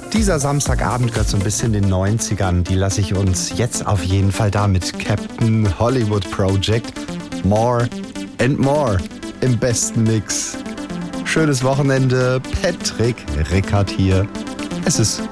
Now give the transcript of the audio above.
Dieser Samstagabend gehört so ein bisschen den 90ern. Die lasse ich uns jetzt auf jeden Fall da mit Captain Hollywood Project. More and More im besten Mix. Schönes Wochenende. Patrick Rickard hier. Es ist